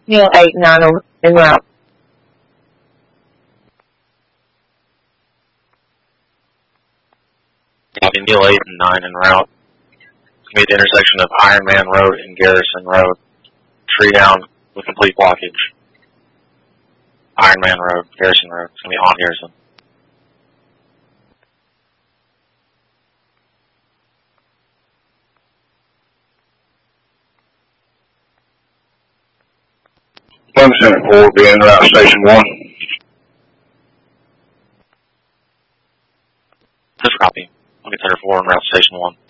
Neil 8 and 9 en route. Copy, Neil 8 and 9 en route. It's going to be at the intersection of Iron Man Road and Garrison Road. Tree down with complete blockage. Iron Man Road, Garrison Road. It's going to be on Garrison. Center 4, be en route Station 1. Just copy. I'll get Center 4 en route Station 1.